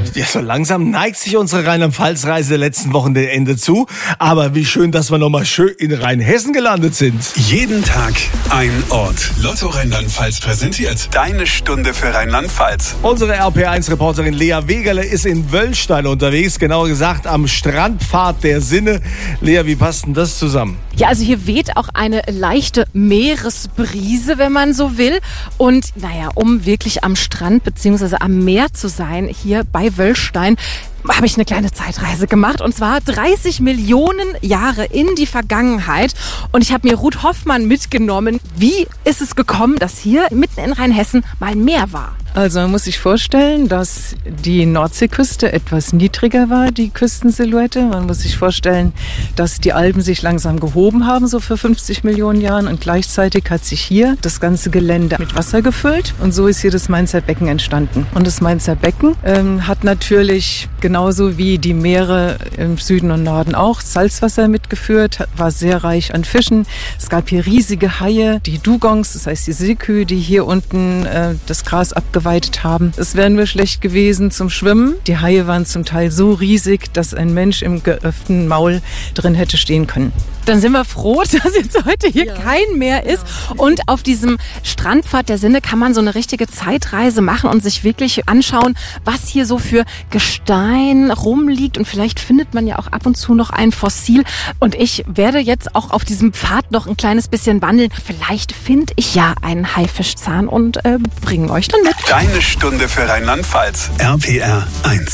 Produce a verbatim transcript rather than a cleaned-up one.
ja, so langsam neigt sich unsere Rheinland-Pfalz-Reise der letzten Wochenende zu. Aber wie schön, dass wir nochmal schön in Rheinhessen gelandet sind. Jeden Tag ein Ort. Lotto Rheinland-Pfalz präsentiert deine Stunde für Rheinland-Pfalz. Unsere R P eins Reporterin Lea Wegerle ist in Wöllstein unterwegs, genauer gesagt am Strandpfad der Sinne. Lea, wie passt denn das zusammen? Ja, also hier weht auch eine leichte Meeresbrise, wenn man so will. Und naja, um wirklich am Strand bzw. am Meer zu sein, hier bei Wöllstein, habe ich eine kleine Zeitreise gemacht, und zwar dreißig Millionen Jahre in die Vergangenheit. Und ich habe mir Ruth Hoffmann mitgenommen. Wie ist es gekommen, dass hier mitten in Rheinhessen mal Meer war? Also man muss sich vorstellen, dass die Nordseeküste etwas niedriger war, die Küstensilhouette. Man muss sich vorstellen, dass die Alpen sich langsam gehoben haben, so für fünfzig Millionen Jahren. Und gleichzeitig hat sich hier das ganze Gelände mit Wasser gefüllt. Und so ist hier das Mainzer Becken entstanden. Und das Mainzer Becken ähm, hat natürlich genauso wie die Meere im Süden und Norden auch Salzwasser mitgeführt, war sehr reich an Fischen. Es gab hier riesige Haie, die Dugongs, das heißt die Seekühe, die hier unten äh, das Gras abgeweidet haben. Es wäre nur schlecht gewesen zum Schwimmen. Die Haie waren zum Teil so riesig, dass ein Mensch im geöffneten Maul drin hätte stehen können. Dann sind wir froh, dass jetzt heute hier ja. kein Meer ist. Und auf diesem Strandpfad der Sinne kann man so eine richtige Zeitreise machen und sich wirklich anschauen, was hier so für Gestein rumliegt. Und vielleicht findet man ja auch ab und zu noch ein Fossil. Und ich werde jetzt auch auf diesem Pfad noch ein kleines bisschen wandeln. Vielleicht finde ich ja einen Haifischzahn und äh, bringe euch dann mit. Deine Stunde für Rheinland-Pfalz. R P R eins.